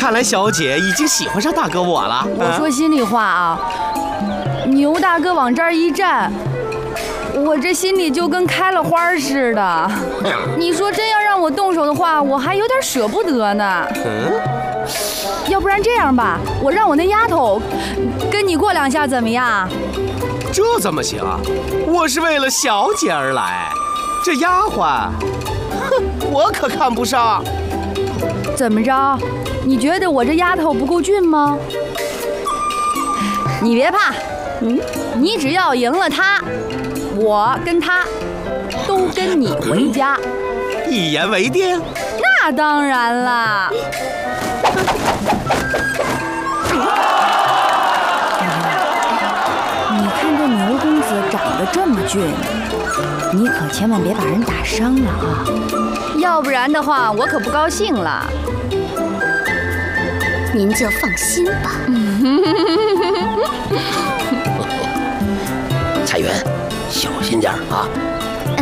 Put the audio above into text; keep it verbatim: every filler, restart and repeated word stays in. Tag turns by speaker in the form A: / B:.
A: 看来小姐已经喜欢上大哥我了。
B: 我说心里话啊，牛大哥往这儿一站，我这心里就跟开了花似的。你说真要让我动手的话，我还有点舍不得呢。
A: 嗯，
B: 要不然这样吧，我让我那丫头跟你过两下怎么样？
A: 这怎么行？我是为了小姐而来，这丫鬟，哼，我可看不上。
B: 怎么着？你觉得我这丫头不够俊吗？你别怕，嗯，你只要赢了她，我跟她都跟你回家。
A: 一言为定？
B: 那当然啦。你看这牛公子长得这么俊，你可千万别把人打伤了啊，要不然的话我可不高兴了。
C: 您就放心吧。
D: 彩云，小心点啊！